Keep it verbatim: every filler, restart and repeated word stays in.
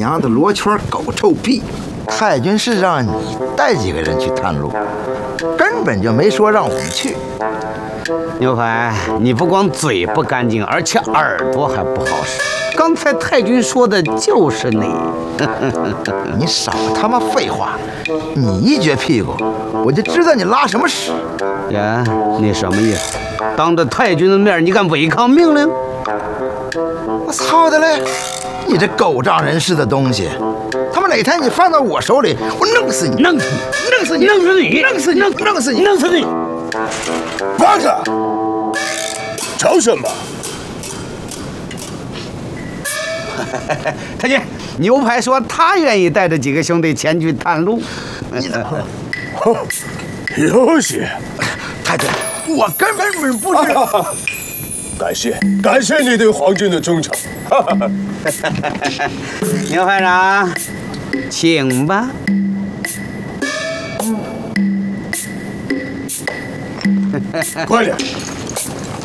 娘的罗圈狗臭屁！太君是让你带几个人去探路，根本就没说让我们去。 牛海，你不光嘴不干净，而且耳朵还不好使。刚才太君说的就是你。 你少他妈废话！你一撅屁股，我就知道你拉什么屎。 呀，你什么意思？当着太君的面，你敢违抗命令？ 我操的嘞！你这狗仗人势的东西！他妈哪天你放到我手里，我弄死你！ 弄死你！ 弄死你！ 弄死你！ 弄死你！弄死你！ 弄死你！ 放下！吵什么？ 太君，牛排说他愿意带着几个兄弟前去探路。 有些， 太君，我根本不是。 感谢感谢你对皇军的忠诚。 牛排长，请吧。 快点，